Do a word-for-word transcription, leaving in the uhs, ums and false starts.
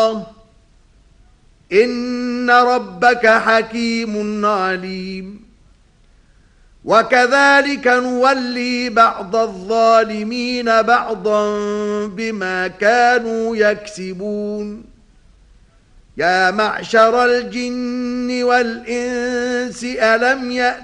الله إن ربك حكيم عليم وكذلك نولي بعض الظالمين بعضا بما كانوا يكسبون يا معشر الجن والإنس ألم يأتكم